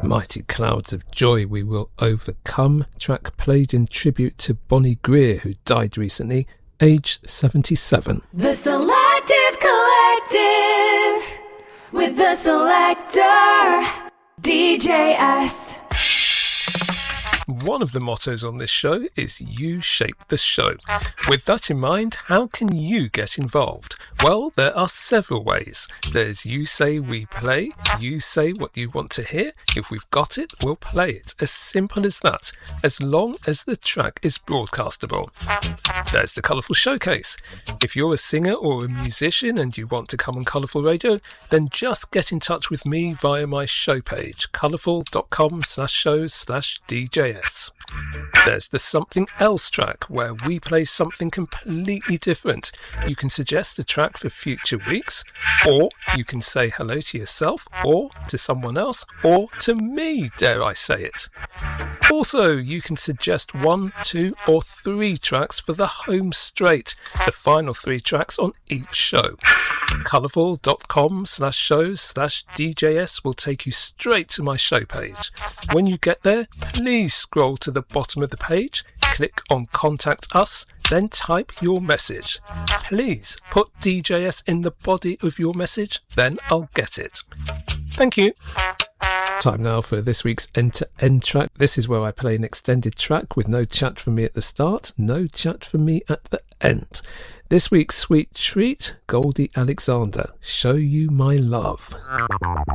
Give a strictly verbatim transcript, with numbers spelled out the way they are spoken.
Mighty Clouds of Joy We Will Overcome, track played in tribute to Bonnie Greer, who died recently, aged seventy-seven. The Selective Collective with the Selector D J S. One of the mottos on this show is You Shape the Show. With that in mind, how can you get involved? Well, there are several ways. There's You Say We Play. You say what you want to hear. If we've got it, we'll play it. As simple as that, as long as the track is broadcastable. There's the Colourful Showcase. If you're a singer or a musician and you want to come on Colourful Radio, then just get in touch with me via my show page, colourful.com slash shows slash DJS. There's the Something Else track, where we play something completely different. You can suggest a track for future weeks, or you can say hello to yourself, or to someone else, or to me, dare I say it. Also, you can suggest one, two, or three tracks for the home straight, the final three tracks on each show. Colourful.com slash shows slash DJS will take you straight to my show page. When you get there, please scroll to the bottom of the page, click on Contact Us, then type your message. Please put D J S in the body of your message, then I'll get it. Thank you. Time now for this week's end-to-end track. This is where I play an extended track with no chat from me at the start, no chat from me at the end. This week's sweet treat, Goldie Alexander, Show You My Love.